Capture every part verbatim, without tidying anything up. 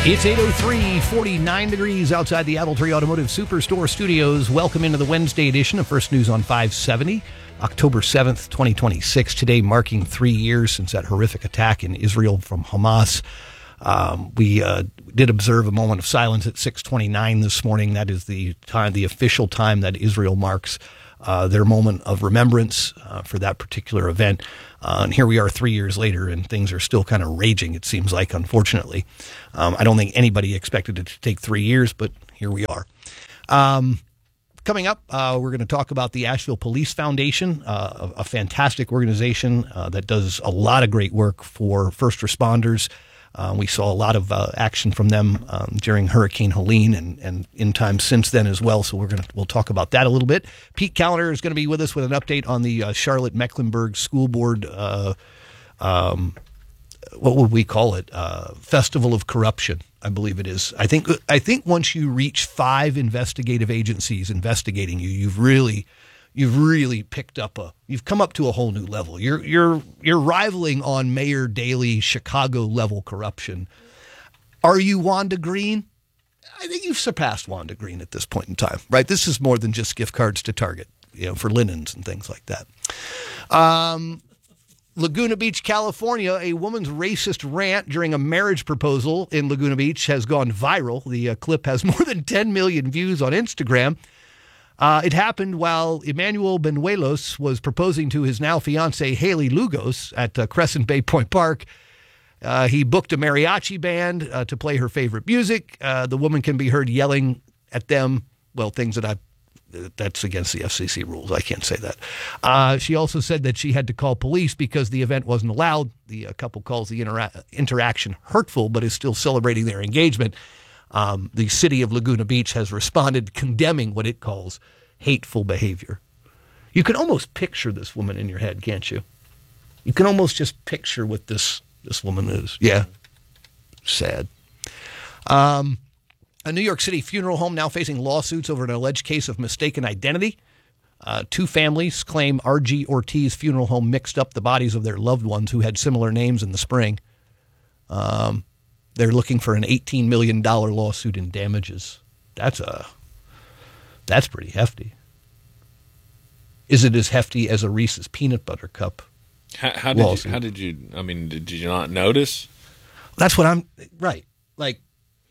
It's eight oh three, forty-nine degrees outside the Appletree Automotive Superstore studios. Welcome into the Wednesday edition of First News on five seventy, October seventh, twenty twenty-six. Today marking three years since that horrific attack in Israel from Hamas. Um, we uh, did observe a moment of silence at six twenty-nine this morning. That is the time, the official time that Israel marks uh, their moment of remembrance uh, for that particular event. Uh, and here we are three years later, and things are still kind of raging, it seems like, unfortunately. Um, I don't think anybody expected it to take three years, but here we are. Um, coming up, uh, we're going to talk about the Asheville Police Foundation, uh, a, a fantastic organization uh, that does a lot of great work for first responders. Uh, we saw a lot of uh, action from them um, during Hurricane Helene and, and in time since then as well. So we're gonna we'll talk about that a little bit. Pete Callender is going to be with us with an update on the uh, Charlotte Mecklenburg School Board. Uh, um, what would we call it? Uh, Festival of Corruption, I believe it is. I think I think once you reach five investigative agencies investigating you, you've really you've really picked up a you've come up to a whole new level. You're you're you're rivaling on Mayor Daley Chicago level corruption. Are you Wanda Green? I think you've surpassed Wanda Green at this point in time, right? This is more than just gift cards to Target, you know, for linens and things like that. Um, Laguna Beach, California, a woman's racist rant during a marriage proposal in Laguna Beach has gone viral. The uh, clip has more than ten million views on Instagram. Uh, it happened while Emmanuel Benuelos was proposing to his now fiancée, Haley Lugos, at uh, Crescent Bay Point Park. Uh, he booked a mariachi band uh, to play her favorite music. Uh, the woman can be heard yelling at them, well, things that I, that's against the F C C rules. I can't say that. Uh, she also said that she had to call police because the event wasn't allowed. The uh, couple calls the intera- interaction hurtful, but is still celebrating their engagement. Um, the city of Laguna Beach has responded condemning what it calls hateful behavior. You can almost picture this woman in your head, can't you? You can almost just picture what this, this woman is. Yeah. Sad. Um, a New York City funeral home now facing lawsuits over an alleged case of mistaken identity. Uh, two families claim R G Ortiz Funeral Home mixed up the bodies of their loved ones who had similar names in the spring. Um, They're looking for an eighteen million dollars lawsuit in damages. That's a, that's pretty hefty. Is it as hefty as a Reese's peanut butter cup How, how did lawsuit? you, how did you, I mean, did you not notice? That's what I'm, right. Like,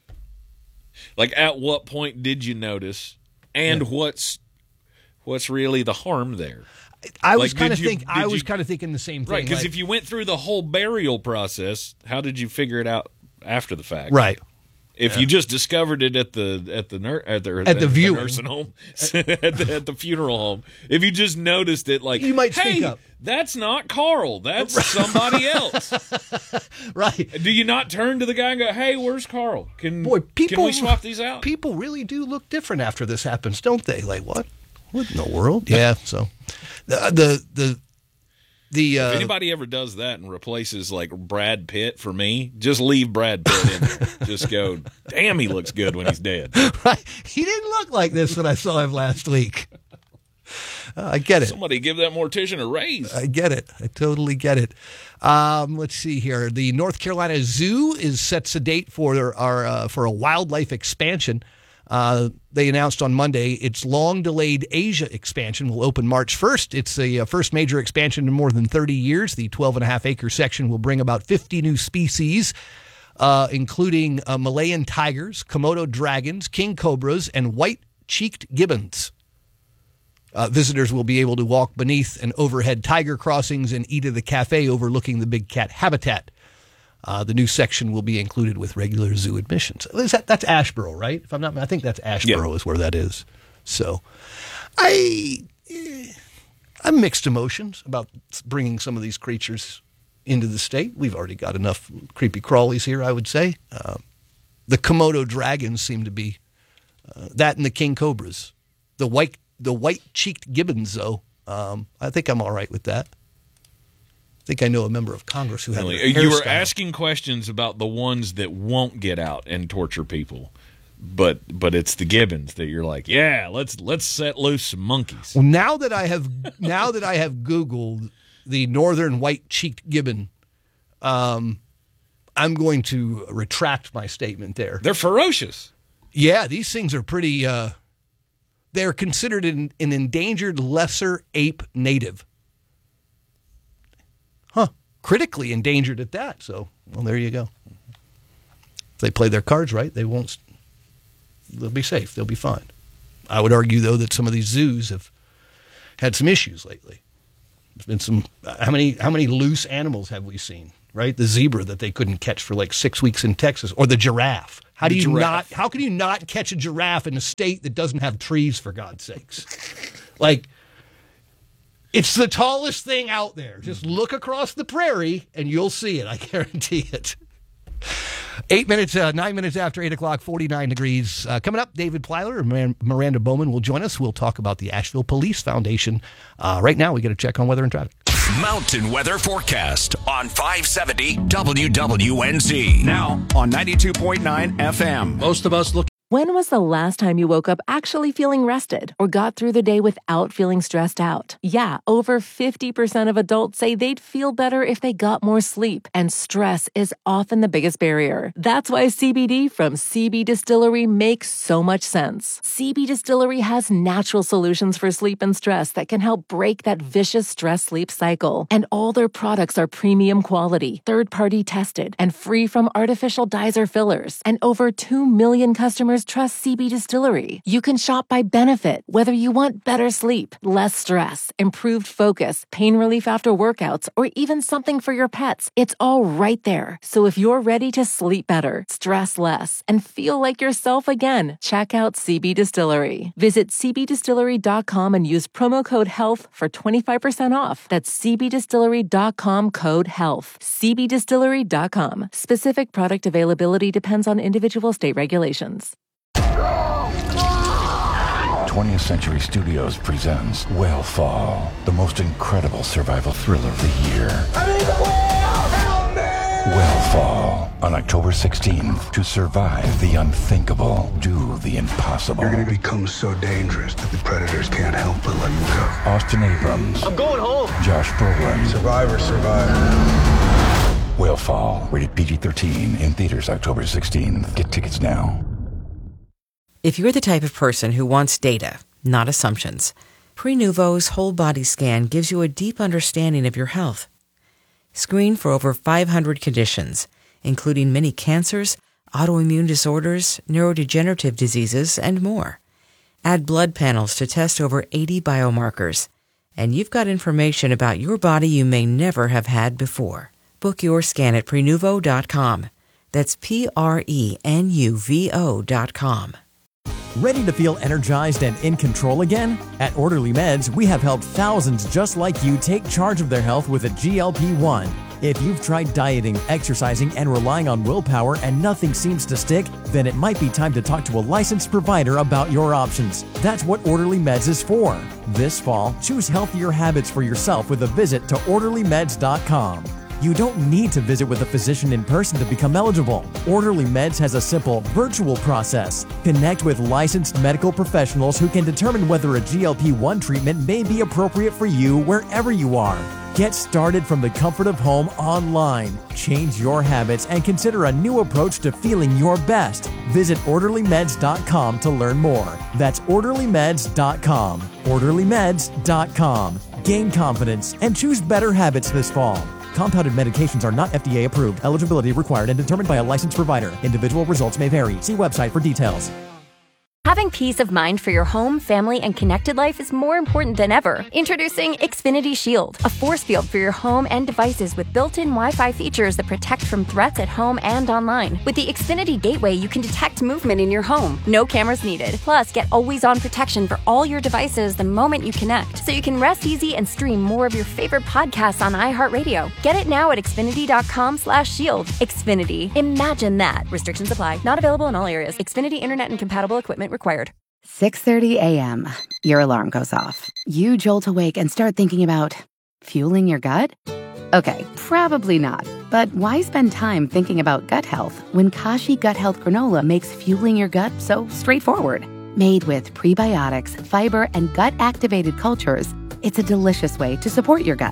Like, at what point did you notice? And yeah. what's what's really the harm there? I was like, kind of you, think I was you, kind of thinking the same thing. Right, because like, if you went through the whole burial process, how did you figure it out after the fact? Right. If yeah. you just discovered it at the at the nur- at the, at the, the viewing. nursing home, at, the, at the funeral home, if you just noticed it, like you might hey, speak up. That's not Carl. That's somebody else. Right. Do you not turn to the guy and go, "Hey, where's Carl? Can Boy, people, can we swap these out?" People really do look different after this happens, don't they? Like what? What in the world? Yeah. So the the the. The, uh, if anybody ever does that and replaces like Brad Pitt for me, just leave Brad Pitt in there. Just go, damn, he looks good when he's dead. Right. He didn't look like this when I saw him last week. Uh, I get it. Somebody give that mortician a raise. I get it. I totally get it. Um, let's see here. The North Carolina Zoo is sets a date for their, our uh, for a wildlife expansion. Uh, they announced on Monday its long-delayed Asia expansion will open March first. It's the uh, first major expansion in more than thirty years. The twelve and a half acre section will bring about fifty new species, uh, including uh, Malayan tigers, Komodo dragons, king cobras, and white-cheeked gibbons. Uh, visitors will be able to walk beneath and overhead tiger crossings and eat at the cafe overlooking the big cat habitat. Uh, the new section will be included with regular zoo admissions. Is that, that's Asheboro, right? If I'm not, I think that's Asheboro yeah. is where that is. So, I, eh, I'm mixed emotions about bringing some of these creatures into the state. We've already got enough creepy crawlies here, I would say. Uh, the Komodo dragons seem to be uh, that, and the king cobras. The white, the white-cheeked gibbons, though, um, I think I'm all right with that. I think I know a member of Congress who had really? You were asking questions about the ones that won't get out and torture people, but but it's the gibbons that you're like, yeah, let's let's set loose some monkeys. Well, now that I have now that I have Googled the northern white-cheeked gibbon, um, I'm going to retract my statement there. They're ferocious. Yeah, these things are pretty, uh, they're considered an, an endangered lesser ape native. Huh. Critically endangered at that. So, well, there you go. If they play their cards right, they won't, they'll be safe. They'll be fine. I would argue, though, that some of these zoos have had some issues lately. There's been some, how many, how many loose animals have we seen, right? The zebra that they couldn't catch for like six weeks in Texas, or the giraffe. How do you not, how can you not catch a giraffe in a state that doesn't have trees, for God's sakes? Like, it's the tallest thing out there. Just look across the prairie and you'll see it. I guarantee it. Eight minutes, uh, nine minutes after eight o'clock, forty-nine degrees. Uh, coming up, David Plyler and Miranda Bowman will join us. We'll talk about the Asheville Police Foundation. Uh, right now, we get a check on weather and traffic. Mountain Weather Forecast on five seventy W W N Z. Now on ninety-two point nine F M. Most of us look. When was the last time you woke up actually feeling rested or got through the day without feeling stressed out? Yeah, over fifty percent of adults say they'd feel better if they got more sleep, and stress is often the biggest barrier. That's why C B D from C B Distillery makes so much sense. C B Distillery has natural solutions for sleep and stress that can help break that vicious stress-sleep cycle. And all their products are premium quality, third-party tested, and free from artificial dyes or fillers. And over two million customers trust C B Distillery. You can shop by benefit, whether you want better sleep, less stress, improved focus, pain relief after workouts, or even something for your pets. It's all right there. So if you're ready to sleep better, stress less, and feel like yourself again, check out C B Distillery. Visit c b distillery dot com and use promo code HEALTH for twenty-five percent off. That's c b distillery dot com code HEALTH. c b distillery dot com. Specific product availability depends on individual state regulations. twentieth Century Studios presents Whale the most incredible survival thriller of the year. Whale on October sixteenth. To survive the unthinkable, do the impossible. You're going to become so dangerous that the predators can't help but let you go. Austin Abrams. I'm going home. Josh Brolin. Survivor, survivor. Whale rated P G thirteen, in theaters October sixteenth. Get tickets now. If you're the type of person who wants data, not assumptions, Prenuvo's whole body scan gives you a deep understanding of your health. Screen for over five hundred conditions, including many cancers, autoimmune disorders, neurodegenerative diseases, and more. Add blood panels to test over eighty biomarkers, and you've got information about your body you may never have had before. Book your scan at Prenuvo dot com. That's P R E N U V O dot com. Ready to feel energized and in control again? At Orderly Meds, we have helped thousands just like you take charge of their health with a G L P one. If you've tried dieting, exercising, and relying on willpower and nothing seems to stick, then it might be time to talk to a licensed provider about your options. That's what Orderly Meds is for. This fall, choose healthier habits for yourself with a visit to orderly meds dot com. You don't need to visit with a physician in person to become eligible. Orderly Meds has a simple, virtual process. Connect with licensed medical professionals who can determine whether a G L P one treatment may be appropriate for you wherever you are. Get started from the comfort of home online. Change your habits and consider a new approach to feeling your best. Visit orderly meds dot com to learn more. That's orderly meds dot com. orderly meds dot com. Gain confidence and choose better habits this fall. Compounded medications are not F D A approved. Eligibility required and determined by a licensed provider. Individual results may vary. See website for details. Having peace of mind for your home, family, and connected life is more important than ever. Introducing Xfinity Shield, a force field for your home and devices with built-in Wi-Fi features that protect from threats at home and online. With the Xfinity Gateway, you can detect movement in your home. No cameras needed. Plus, get always-on protection for all your devices the moment you connect, so you can rest easy and stream more of your favorite podcasts on iHeartRadio. Get it now at xfinity dot com slash shield. Xfinity. Imagine that. Restrictions apply. Not available in all areas. Xfinity Internet and compatible equipment required. six thirty a.m. Your alarm goes off. You jolt awake and start thinking about fueling your gut? Okay, probably not. But why spend time thinking about gut health when Kashi Gut Health Granola makes fueling your gut so straightforward? Made with prebiotics, fiber, and gut-activated cultures, it's a delicious way to support your gut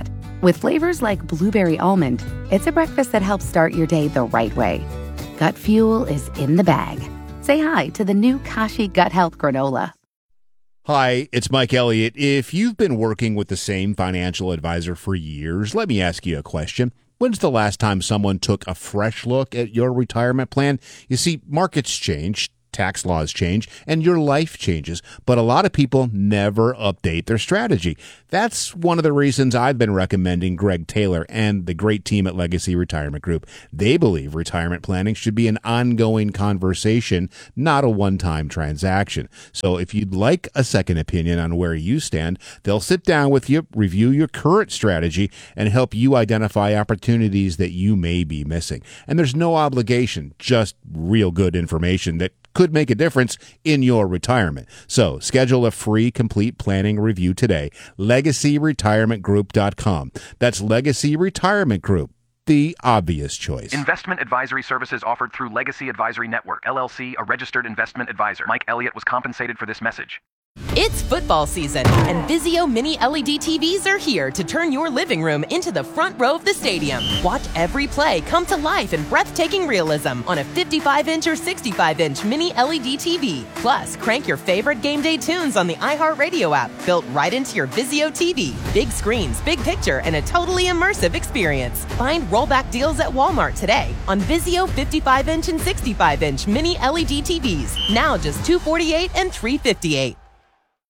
With flavors like blueberry almond, it's a breakfast that helps start your day the right way. Gut Fuel is in the bag. Say hi to the new Kashi Gut Health Granola. Hi, it's Mike Elliott. If you've been working with the same financial advisor for years, let me ask you a question. When's the last time someone took a fresh look at your retirement plan? You see, markets change, tax laws change, and your life changes, but a lot of people never update their strategy. That's one of the reasons I've been recommending Greg Taylor and the great team at Legacy Retirement Group. They believe retirement planning should be an ongoing conversation, not a one-time transaction. So if you'd like a second opinion on where you stand, they'll sit down with you, review your current strategy, and help you identify opportunities that you may be missing. And there's no obligation, just real good information that could make a difference in your retirement. So schedule a free complete planning review today. legacy retirement group dot com. That's Legacy Retirement Group, the obvious choice. Investment advisory services offered through Legacy Advisory Network, L L C, a registered investment advisor. Mike Elliott was compensated for this message. It's football season, and Vizio Mini L E D T Vs are here to turn your living room into the front row of the stadium. Watch every play come to life in breathtaking realism on a fifty-five inch or sixty-five inch Mini L E D T V. Plus, crank your favorite game day tunes on the iHeartRadio app, built right into your Vizio T V. Big screens, big picture, and a totally immersive experience. Find rollback deals at Walmart today on Vizio fifty-five inch and sixty-five inch Mini L E D T Vs. Now just two hundred forty-eight dollars and three hundred fifty-eight dollars.